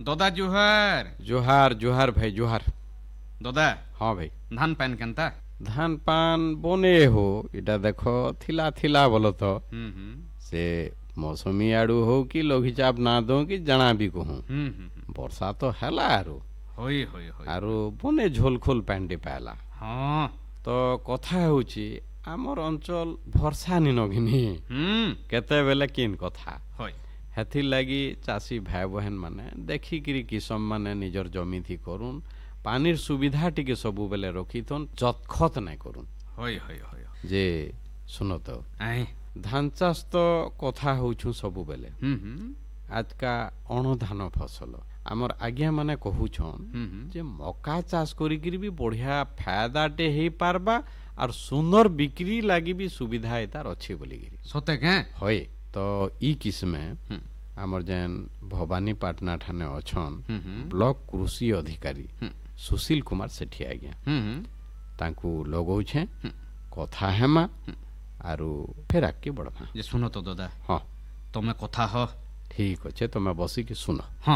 दादा जुहार जोहार जोहार भाई जोहार। दादा हाँ भाई धान पान केनता धान पान बने हो इटा देख थिला थिला बोलो तो से मौसमी आड़ू हो कि लघुचाप ना दो कि जना भी कहूँ वर्षा तो हैला आरो होई होई होई आरो बने झोल खोल पैंटी पाला। हाँ तो कथा होची आमर अंचल भरसा नी नगिनी केते बेले किन कथा होई हेथिर लगी चाषी भाई बहन माने देखिकी किसम माने निजर जमी थी करुन पानीर सुविधा टिके सबु बेले रखिथन जतखत नहीं करुन होई होई होई जे सुनो तो आई धान चाष तो कथा होछु सबु बेले आज का अणधान फसल आमर आज्ञा माने कहूछन जे मका चाष करिकिरी भी बढ़िया फायदा टे हे पारबा और सुंदर बिक्री लगी भी सुविधा एतार अच्छी बोलिगिरी सते के होय तो ई किस्मे आमर जेन भवानी पाटना ठाने अछन ब्लॉक कृषि अधिकारी सुशील कुमार सेठी आज्ञा तांकू लगौछे कथा हेमा आरु फेर आके बढ़मा जे सुनो तो दादा हाँ तुमे कथा हो ठीक अच्छे तुम्हें बसी के सुनो हाँ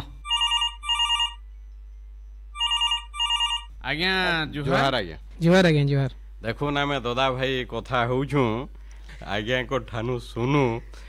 आज्ञा जोहार आज्ञा जुहार आज्ञा जुहार। देखो ना मैं दादा भाई कथा होछु आज्ञा को ठानु सुनु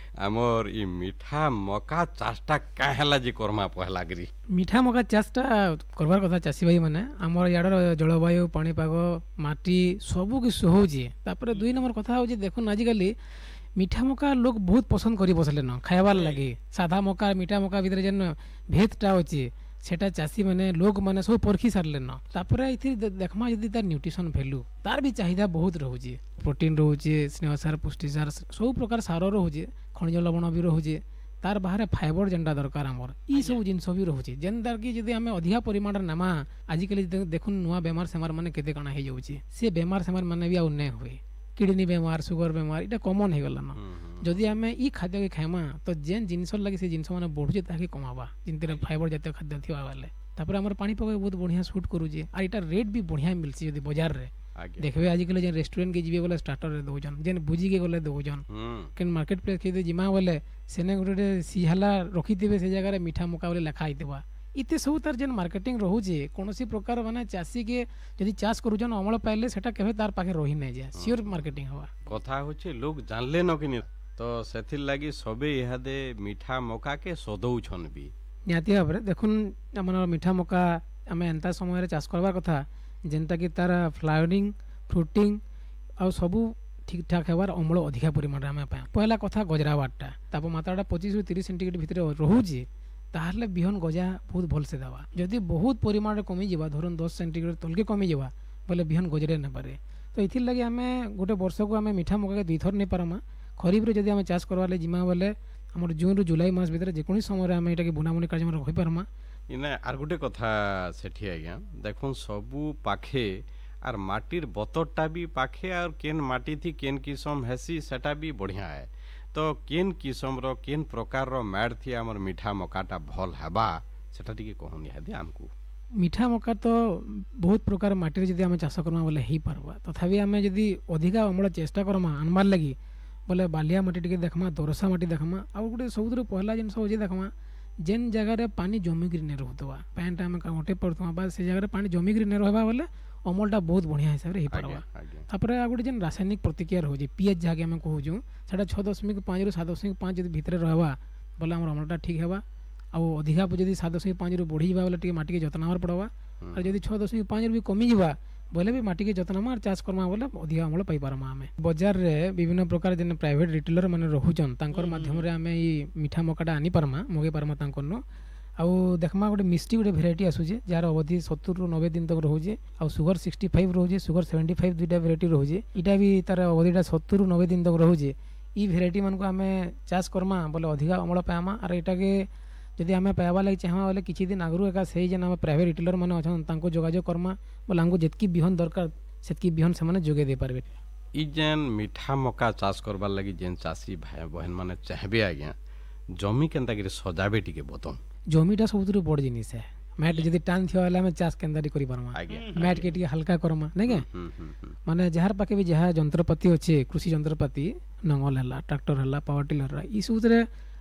आमर ई मीठा मका चाषटा काहेला जे करमा पहला गिरी मिठा मका चाषटा करबार कथा चाषी भाई माने आमर याडर जलवायु पाणीपाग माटी सबु किछु होउची तापर दुई नंबर कथा होउची देखुन आजिकाली मिठा मका लोग बहुत पसंद करी बसले न खाइबार लागि सादा मका मिठा मका भितर जेन भेदटा होची सेटा चाषी माने लोग माने सब परखी सारले न तापर इथि देखमा यदि तार न्यूट्रिशन वैल्यू तार भी चाहिदा बहुत रहउची प्रोटीन रहउची स्नेह सार पुष्टि सार सब प्रकार सार रहउची खनिज लवण भी रहउची तार बाहर फाइबर जेनटा दरकार हमर ई सब जिंस भी रहउची जेन दर की यदि हमें अधिका परिमाण नामा आजिकली देखुन नुआ बेमार सेमार माने केते काना हे जाउची से बेमार सेमार माने भी आ नै होय किडनी बेमार सुगर बेमार इटा कॉमन हे गला न जदि हमें ई खाद्य के खाइमा तो जेन जिंस लगी से जिंस माने बढ़ुचे ताके कमाबा जिनते फाइबर जातीय खाद्य थिवा वाले तापर हमर पानी पके बहुत बढ़िया सूट करूची आ इटा रेट भी बढ़िया मिलची यदि बाजार रे देखबे आजिकल जेन रेस्टोरेंट के जिबे बोले स्टार्टर रे दोजन जेन भुजी के गले दोजन केन मार्केट प्लेस के जिमा बोले सेने गोटे सिहाला रखी देबे से जगह रे मीठा मुका बोले लिखा आइतबा इते सब तार जेन मार्केटिंग रहउची कोनोसी प्रकार माने चासी के यदि चाष करूजन अमल पाइले सेटा केबे तार पाखे रही नै जाय सियोर मार्केटिंग हवा कथा होचे लोग जानले न किनी तो सेथिर लागि सबे इहादे मीठा मका के सदौ छन भी निहाती भाबरे देखुन हमर मीठा मका हमें एंता समय रे चाष करबा कथा जेनता कि तार फ्लावरिंग फ्रूटिंग आ सबु ठीक ठाक हेबार अमल अधिका परिमाण रे हमें पाए पहला कथा गजरावाटा तापमात्राटा 25 ରୁ 30 सेंटीग्रेड भितर रहउची ताहले बिहन गजा बहुत भल से दवा जदि बहुत परिमाण रे कमी जिबा धरन 10 सेंटीग्रेड तलके कमी जिबा बोले बिहन गजरे न पारे तो इथिर लागि हमें गोटे वर्ष को हमें मीठा मका के दुई थर नै पारमा खरीफ रे जदि हमें चाष करवा ले जिमा बोले हमर जून ରୁ जुलाई मास भितर जे कोनी समय रे हमें एटा के बुनाबुनी कार्य में रखि पारमा इने आर गुटे कथा सेठी आज्ञा देखुन सबु पाखे आर माटीर बतरटा भी पाखे और केन माटी थी केन किसम हेसी सेटा भी बढ़िया है तो केन किसम रो केन प्रकार रो मैड थी हमर मीठा मकाटा भल हेबा सेटा टिके कहनी हेदे हमकु मीठा मका तो बहुत प्रकार माटी रे जदि हमें चाष करमा बोले ही पारबा तथापि हमें जदि अधिका अमल चेष्टा करमा आनबार लगी बोले बालिया माटी टिके देखमा दोरसा माटी देखमा आ गुटे सबुतर पहला जिन सब जे देखमा जेन जगह रे पानी जमीगिरी ने रहतवा पैंट हमें गोटे पड़तवा बा से जगह रे पानी जमीगिरी ने रहबा बोले अमलटा बहुत बढ़िया हिसाब रे ही पारबा तापर आ गुटे जेन रासायनिक प्रतिक्रिया रहउजी पीएच जाके हमें कहूजु सेटा 6.5 ରୁ 7.5 जदि भितर रहबा बोले हमर अमलटा ठीक हेबा आ अधिका जदि 7.5 ରୁ बढ़ी जाबा बोले टिके माटी के जतनावर पड़बा और जदि 6.5 ରୁ भी कमी जिबा बोले भी माटी के जतना चाष करमा बोले अधिका अमल पाई पारमा हमें बाजार रे विभिन्न प्रकार जेन प्राइवेट रिटेलर माने रहउजन तांकर माध्यम रे हमें ई मीठा मकाटा आनी पारमा मगे पारमा तांकर न आउ देखमा गोटे मिष्टी गोटे भेराइटी आसुचे जार अवधि 70 ରୁ 90 दिन तक रहउजे आउ शुगर 65 रहउजे शुगर 75 दुईटा भेराइटी रहउजे इटा भी तार अवधिटा 70 ରୁ 90 दिन तक रहउजे ई भेराइटी मानको हमें चाष करमा बोले अधिका अमल पामा और एटा के जदि हमें पाइबा लगी चाहमा बोले किछि दिन आगु एका सही जेन हमें प्राइवेट रिटेलर माने अछन तांको जोगाजोग करमा बोले हमको जेतकी बिहन दरकार सेतकी बिहन से माने जोगे दे पारबे ई जेन मीठा मका चाष करबा लगी जेन चासी भाई बहन माने चाहबे आज्ञा जमी केनता कि सजाबे टिके बतम जमीटा सबुतु बड़ जिनिस है मैट जदि टान थिया वाला में चाष केंदारी करि पारमा मैट के टिके हल्का करमा नै के माने जहार पाके भी जहा यंत्रपाति अछि कृषि यंत्रपाति नंगल हला ट्रैक्टर हला पावर टिलर ई सबुतरे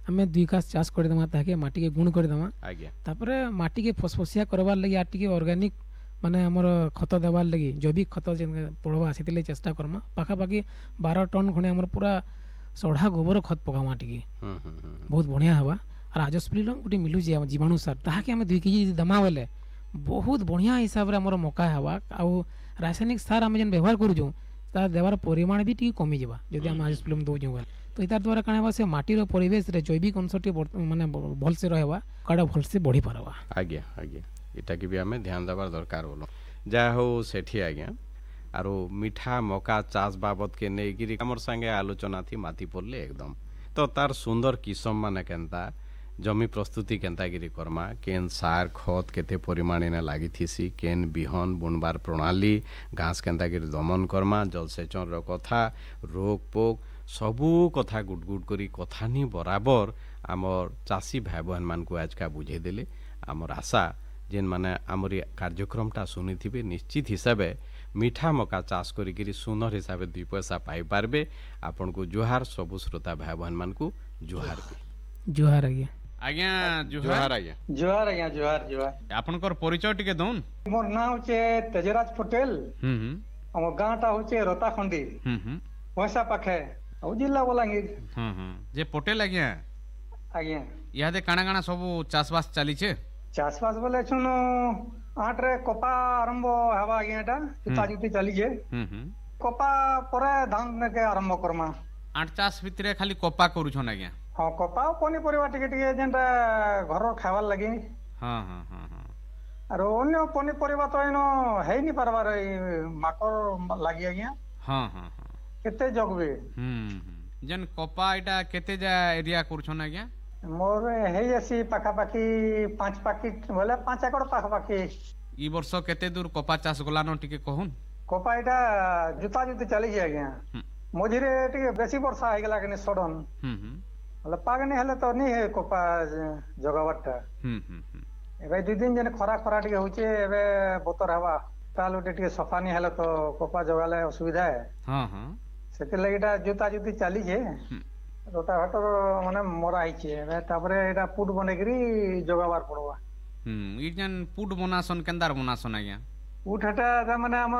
ଆମେ 2 କାସ ଚାଷ କରିଦେମା ତାହାକେ ମାଟିକେ ଗୁଣ କରିଦେମା ଆଜ୍ଞା ତାପରେ ମାଟିକେ ଫସଫସିଆ କରବାର୍ ଲାଗି ଆର୍ ଟିକେ ଅର୍ଗାନିକ ମାନେ ଆମର ଖତ ଦେବାର୍ ଲାଗି ଜୈବିକ ଖତ ଯେନ୍ ପଡ଼ବା ସେଥିଲାଗି ଚେଷ୍ଟା କର୍ମା ପାଖାପାଖି 12 ଟନ୍ ଖଣ୍ଡେ ଆମର ପୁରା ସଢ଼ା ଗୋବର ଖତ ପକାମା ଟିକେ ବହୁତ ବଢ଼ିଆ ହେବା ଆର୍ ଆଜସ୍ପ୍ରିଲ ଗୋଟେ ମିଲୁଛି ଆମ ଜୀବାଣୁ ସାର ତାହାକେ ଆମେ 2 କେଜି ଦେମା ବେଲେ ବହୁତ ବଢ଼ିଆ ହିସାବରେ ଆମର ମକା ହେବା ଆଉ ରାସାୟନିକ ସାର ଆମେ ଯେନ୍ ବ୍ୟବହାର କରୁଛୁଁ ତାର ଦେବାର ପରିମାଣ ବି ଟିକେ କମିଯିବା ଯଦି ଆମେ ଆଜସ୍ପ୍ରିଲ ଦେଉଛୁଁ ବେଲେ ତ ଏତାର ଦ୍ୱାରା କାଣା ହେବା ସେ ମାଟିର ପରିବେଶରେ ଜୈବିକ ଅଂଶଟି ମାନେ ଭଲସେ ରହିବା କାଡ଼ା ଭଲସେ ବଢ଼ି ପାରବା ଆଜ୍ଞା ଆଜ୍ଞା ଏଟାକି ବି ଆମେ ଧ୍ୟାନ ଦେବାର ଦରକାର ବୋଲ ଯାହା ହଉ ସେଠି ଆଜ୍ଞା ଆରୁ ମିଠା ମକା ଚାଷ ବାବଦକେ ନେଇକିରି ଆମର ସାଙ୍ଗେ ଆଲୋଚନା ଥି ମାତି ପଡ଼ଲେ ଏକଦମ ତ ତାର ସୁନ୍ଦର କିସମ ମାନେ କେନ୍ତା ଜମି ପ୍ରସ୍ତୁତି କେନ୍ତାକିରି କର୍ମା କେନ୍ ସାର ଖତ କେତେ ପରିମାଣରେ ଲାଗିଥିସି କେନ୍ ବିହନ ବୁଣବାର ପ୍ରଣାଳୀ ଘାସ କେନ୍ତାକିରି ଦମନ କର୍ମା ଜଳସେଚନର କଥା ରୋଗ ପୋକ ସବୁ କଥା ଗୁଟ ଗୁଟ କରି କଥା ନି ବରାବର ଆମର ଚାଷୀ ଭାଇ ବହନମାନଙ୍କୁ ଆଜକା ବୁଝେଇ ଦେଲେ ଆମର ଆଶା ଯେନ୍ ମାନେ ଆମର ଏ କାର୍ଯ୍ୟକ୍ରମଟା ଶୁଣିଥିବେ ନିଶ୍ଚିତ ହିସାବେ ମିଠା ମକା ଚାଷ କରିକିରି ସୁନ୍ଦର ହିସାବେ 2 ପଇସା ପାଇପାରିବେ ଆପଣଙ୍କୁ ଜୁହାର ସବୁ ଶ୍ରୋତା ଭାଇ ବହନମାନଙ୍କୁ ଜୁହାର ବି ଜୁହାର ଆଜ୍ଞା ଆଜ୍ଞା ଜୁହାର ଆଜ୍ଞା ଜୁହାର ଆଜ୍ଞା ଜୁହାର ଜୁହାର ଆପଣଙ୍କର ପରିଚୟ ଟିକେ ଦଉନ୍ ମୋର ନାଁ ହଉଛି ତେଜରାଜ ପଟେଲ ହୁଁ ହୁଁ ଆମ ଗାଁଟା ହଉଛି ରତାଖଣ୍ଡି ହୁଁ ହୁଁ ପଇସା ପାଖେ ଆଉ ଜିଲ୍ଲା ବଲାଙ୍ଗୀର ହୁଁ ହୁଁ ଯେ ପଟେଲ ଆଜ୍ଞା ଆଜ୍ଞା ଇହାଦେ କାଣା କାଣା ସବୁ ଚାଷବାସ ଚାଲିଛେ ଚାଷବାସ ବୋଲେ ଛୁନ ଆଠରେ କପା ଆରମ୍ଭ ହେବା ଆଜ୍ଞା ଏଟା ଜୁତାଜୁତି ଚାଲିଛେ ହୁଁ ହୁଁ କପା ପରେ ଧାନ କେ ଆରମ୍ଭ କରମା ଆଠ ଚାଷ ଭିତରେ ଖାଲି କପା କରୁଛନ୍ ଆଜ୍ଞା ହଁ କପା ଆଉ ପନିପରିବା ଟିକେ ଟିକେ ଯେନ୍ଟା ଘର ଖାଇବାର ଲାଗି ହଁ ହଁ ହଁ ହଁ ଆରୁ ଅନ୍ୟ ପନିପରିବା ତ ଏଇନ ହେଇନି ପାରବାର ଏଇ ମାକର ଲାଗି ଆଜ୍ଞା ହଁ ହଁ ହଁ କେତେ ଜଗବେ ହୁଁ ହୁଁ ଯେନ୍ କପା ଏଇଟା କେତେ ଯା ଏରିଆ କରୁଛନ୍ ଆଜ୍ଞା ମୋର ହେଇଯାସି ପାଖାପାଖି 5 ପାକିଟ ବୋଲେ 5 एकड़ ପାଖାପାଖି ଇ ବର୍ଷ କେତେ ଦୂର କପା ଚାଷ ଗଲାନ ଟିକେ କହୁନ୍ କପା ଏଇଟା ଜୁତା ଜୁତି ଚାଲିଛି ଆଜ୍ଞା ହୁଁ ମଝିରେ ଟିକେ ବେଶୀ ବର୍ଷା ହେଇଗଲା କି ସଡନ ହୁଁ ହୁଁ ବୋଲେ ପାଗନି ହେଲେ ତ ନି ହେ କପା ଜଗାବାରଟା ହୁଁ ହୁଁ ହୁଁ ଏବେ 2 ଦିନ ଯେନେ ଖରା ଖରା ଟିକେ ହଉଛି ଏବେ ବତର ହେବା ତାହେଲେ ଟିକେ ସଫା ନି ହେଲେ ତ କପା ଜଗାଲେ ଅସୁବିଧା ହେ ହଁ ହଁ ସେଥିଲାଗି ଏଇଟା ଜୁତା ଜୁତି ଚାଲିଛେ ହୁଁ ରୋଟାଭେଟର ମାନେ ମରା ହେଇଛି ଏବେ ତାପରେ ଏଇଟା ପୁଟ ବନେଇକିରି ଜଗାବାର ପଡବା ହୁଁ ଇ ଯେନ୍ ପୁଟ ବନାସନ୍ କେନ୍ତାର ବନାସନ୍ ଆଜ୍ଞା ପୁଟ ହେଟା ତାମାନେ ଆମ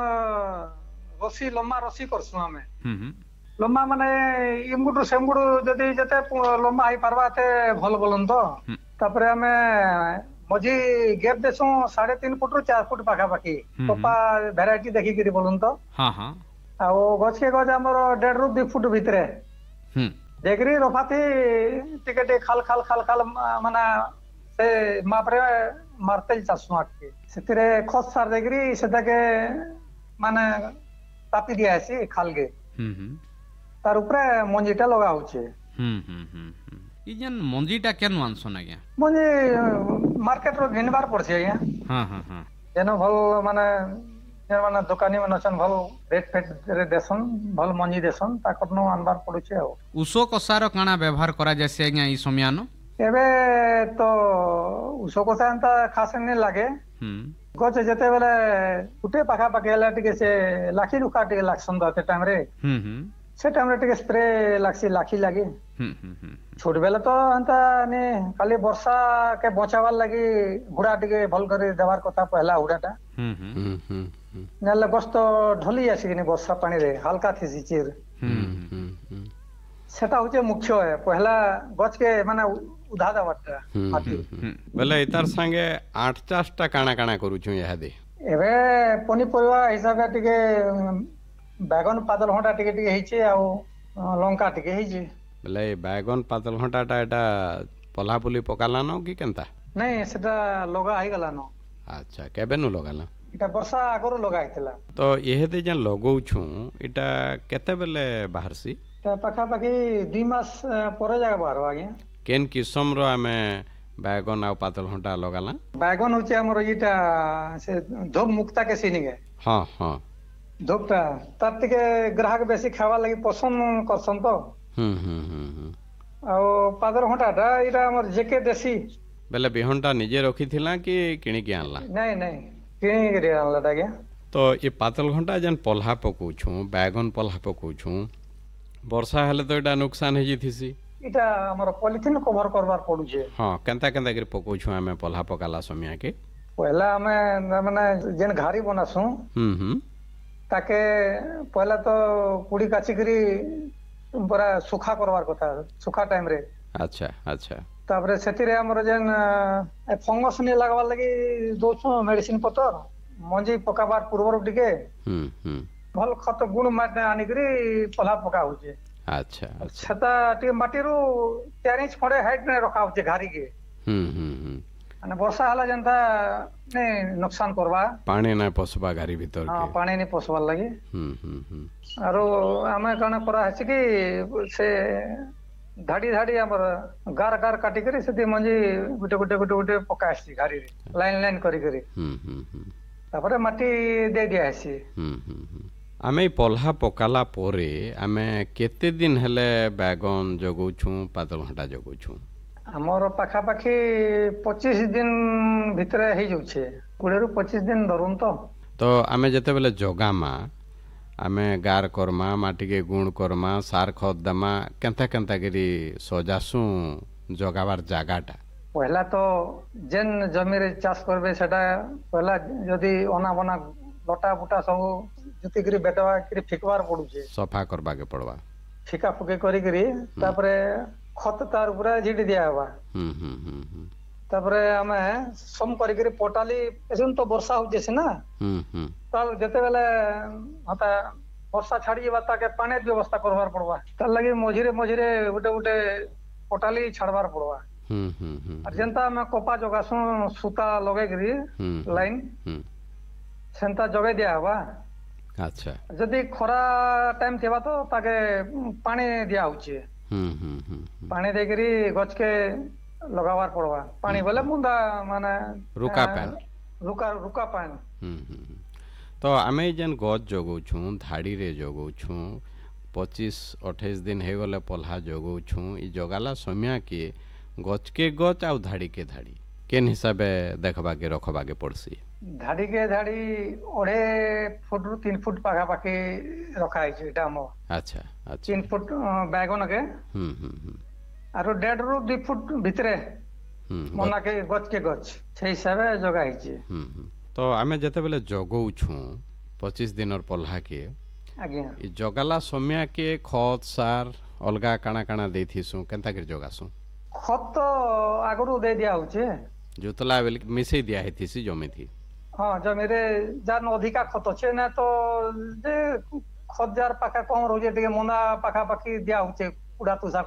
ରସି ଲମ୍ବା ରସି କରସୁଁ ଆମେ ହୁଁ ହୁଁ ଲମ୍ବା ମାନେ ଇମୁଟୁ ସେମୁଟୁ ଯଦି ଯେତେ ଲମ୍ବା ହେଇପାରବା ଏତେ ଭଲ ବୋଲନ୍ ତ ହୁଁ ତାପରେ ଆମେ ମଝି ଗେପ୍ ଦେସୁଁ 3.5 ଫୁଟରୁ 4 ଫୁଟ ପାଖାପାଖି ହୁଁ କପା ଭେରାଇଟି ଦେଖିକିରି ବୋଲୁନ୍ ତ ହଁ ହଁ ଆଉ ଗଛକେ ଗଛ ଆମର 1.5 ରୁ 2 ଫୁଟ ଭିତରେ ହୁଁ ଦେଇକିରି ରଫାତି ଟିକେ ଟିକେ ଖାଲ ଖାଲ ଖାଲ ଖାଲ ମାନେ ସେ ମାପରେ ମାରତେ ଚାଷୁ ଆଗକେ ସେଥିରେ ଖତ ସାର ଦେଇକିରି ସେଟାକେ ମାନେ ତାପି ଦିଆହେସି ଖାଲକେ ହୁଁ ହୁଁ ତାର ଉପରେ ମଞ୍ଜିଟା ଲଗା ହଉଛି ହୁଁ ହୁଁ ହୁଁ ହୁଁ ଇ ଯେନ୍ ମଞ୍ଜିଟା କେନ୍ ଆନସନ୍ ଆଜ୍ଞା ମଞ୍ଜି ମାର୍କେଟରୁ ଘିନବାର ପଡୁଛି ଆଜ୍ଞା ହଁ ହଁ ହଁ ଯେନ ଭଲ ମାନେ ମାନେ ଦୋକାନୀ ମାନେ ଅଛନ୍ ଭଲ ରେଟ୍ ଫେଟ୍ ରେ ଦେସନ୍ ଭଲ ମଞ୍ଜି ଦେସନ୍ ତାକରନୁ ଆନବାର ପଡୁଛି ଆଉ ଉଷ କଷାର କାଣା ବ୍ୟବହାର କରାଯାଏସି ଆଜ୍ଞା ଇ ସମୟାନ ଏବେ ତ ଉଷ କଷା ଏନ୍ତା ଖାସ ନି ଲାଗେ ହୁଁ ଗଛ ଯେତେବେଳେ ଗୁଟେ ପାଖାପାଖି ହେଲେ ଟିକେ ସେ ଲାଖି ରୁଖା ଟିକେ ଲାଗସନ୍ ତ ସେ ଟାଇମରେ ହୁଁ ହୁଁ ସେ ଟାଇମରେ ଟିକେ ସ୍ପ୍ରେ ଲାଗସି ଲାଖି ଲାଗି ହୁଁ ହୁଁ ହୁଁ ଛୋଟ ବେଲେ ତ ଏନ୍ତା ନି ଖାଲି ବର୍ଷା କେ ବଞ୍ଚାବାର ଲାଗି ହୁଡା ଟିକେ ଭଲ କରି ଦେବାର କଥା ପହଲା ହୁଡାଟା ହୁଁ ହୁଁ ହୁଁ ହୁଁ ହୁଁ ନହେଲେ ଗଛ ତ ଢଲି ଆସିକିନି ବର୍ଷା ପାଣିରେ ହାଲକା ଥିସି ଚିର ହୁଁ ହୁଁ ହୁଁ ସେଟା ହଉଛି ମୁଖ୍ୟ ପହଲା ଗଛକେ ମାନେ ଉଧା ଦେବାରଟା ମାଟି ବେଲେ ଏତାର ସାଙ୍ଗେ ଆଠ ଚାଷଟା କାଣା କାଣା କରୁଛୁ ଇହାଦେ ଏବେ ପନିପରିବା ହିସାବରେ ଟିକେ ବାଗନ ପାତଲ ଘଣ୍ଟା ଟିକେ ଟିକେ ହେଇଛି ଆଉ ଲଙ୍କା ଟିକେ ହେଇଛି ବେଲେ ଏ ବାଇଗନ ପାତଲ ଘଣ୍ଟାଟା ଏଟା ପଲ୍ହାପୁଲି ପକାଲାନ କି କେନ୍ତା ନାଇଁ ସେଟା ଲଗା ହେଇଗଲାନ ଆଚ୍ଛା କେବେନୁ ଲଗାଲା ଏଟା ବର୍ଷା ଆଗରୁ ଲଗା ହେଇଥିଲା ତ ଇହେଦେ ଯେନ୍ ଲଗଉଛୁଁ ଏଟା କେତେବେଲେ ବାହାରସି ତା ପାଖାପାଖି 2 ମାସ ପରେ ଯାକ ବାହାରିବ ଆଜ୍ଞା କେନ୍ କିସମର ଆମେ ବାଇଗନ ଆଉ ପାତଲ ଘଣ୍ଟା ଲଗାଲା ବାଇଗନ ହଉଛି ଆମର ଇଟା ସେ ଧୂପ ମୁକ୍ତା କେ ସିନିକେ ହଁ ହଁ ଧୂପଟା ତାର ଟିକେ ଗ୍ରାହକ ବେଶୀ ଖାଇବାର ଲାଗି ପସନ୍ଦ କରସନ୍ ତ ହୁଁ ହୁଁ ହୁଁ ହୁଁ ଆଉ ପାଦର ଘଣ୍ଟାଟା ଏଇଟା ଆମର ଜେକେ ଦେଶୀ ବେଲେ ବିହନଟା ନିଜେ ରଖିଥିଲା କି କିଣିକି ଆଣିଲା ନାଇଁ ନାଇଁ କିଣିକିରି ଆଣିଲା ଆଜ୍ଞା ତ ଏ ପାତଲ ଘଣ୍ଟା ଯେନ୍ ପଲ୍ହା ପକଉଛୁଁ ବାଇଗନ ପଲ୍ହା ପକଉଛୁଁ ବର୍ଷା ହେଲେ ତ ଏଇଟା ନୁକସାନ ହେଇଯାଇଥିସି इटा हमर पॉलिथिन कवर करबार पड़ुछे। हाँ केंता केंता कर पकोछु आमे पल्हा पकाला समय के पहला हमें माने जेन घारी बनासु ताके पहला तो कुड़ी काची करी पूरा सुखा करवार कथा सुखा टाइम रे। अच्छा अच्छा तापरे सेतिरे हमर जेन फंगस नहीं लगवार लगी दोछु मेडिसिन पतर मंजी पकाबार पूर्वर टिके भल खत गुण माटे आनी करी पल्हा पका होचे। अच्छा अच्छा छता टिके माटी रु 4 इंच खड़े हाइट में रखा होचे घारी के माने वर्षा हला जनता ने नुकसान करबा पानी ना पसबा घारी भीतर हां के पानी नहीं पसवार लगी। आरो हमें कने करा है कि से धाड़ी धाड़ी हमर गार गार काटी करी सेति मंजी गुटे गुटे गुटे गुटे पका आसी घारी रे लाइन लाइन करी करी तापरे माटी दे दिया आसी। आमे पल्हा पकाला पोरे आमे केते दिन हेले बैगन जगौछु पातल घंटा जगौछु हमर पाखा पाखी 25 दिन भितरे हे जाउछे 20 रु 25 दिन धरुन तो आमे जते बेले जगामा आमे गार करमा माटी के गुण करमा सार खत दमा केंता केंता करी सजासु जगावार जागाटा पहला तो जेन जमी रे चाष करबे सेटा पहला जदी ओना बना लटा बुटा सब जुती करी बेटवा करी फिकवार पड़ुछे सफा करबा के पड़वा फिका फुके करी करी तापरे खत तार ऊपर झिटी दिया हवा तापरे हमें सम करी करी पोटाली एसन तो वर्षा होजे से ना तब जते बेले हता वर्षा छाड़ी जेबा ताके पानी व्यवस्था करवार पड़वा त लगी मझिरे मझिरे उटे उटे पोटाली छाड़वार पड़वा और जनता में कोपा जगासु सूता लगे करी लाइन सेंता जगे दिया हवा। अच्छा जदी खरा टाइम थेबा तो ताके पानी दिया होचे पानी दे करी गछ के लगावार पड़वा पानी बोले मुंदा माने रुका पान रुका पान तो आमे जेन गछ जगौछु धाड़ी रे जगौछु 25-28 दिन हे गले पल्हा जगौछु ई जगाला समय के गछ के गछ आ धाड़ी के धाड़ी केन हिसाबे देखबा के रखबा के पड़सी धाड़ी के धाड़ी 2.5 फुट रु 3 फुट पाखा पाखी रखा है एटा हम। अच्छा अच्छा 3 फुट बैगन के आरो 1.5 रु 2 फुट भितरे मना के गछ से हिसाबे जगा है। तो आमे जते बेले जगौछु 25 दिन और पल्हा के आज्ञा ई जगाला समय के खत सार अलगा काना काना देथिसु केंता कर जगासु खत तो आगरु दे दिया होचे जोतला बेले मिसई दिया हेतिसी जमी थी हाँ जमी रे जान अधिका खत छे ना तो जे खत जार पाखा कम रोजे टिके मुंदा पाखा पाखी दिया होचे कुड़ा तुसा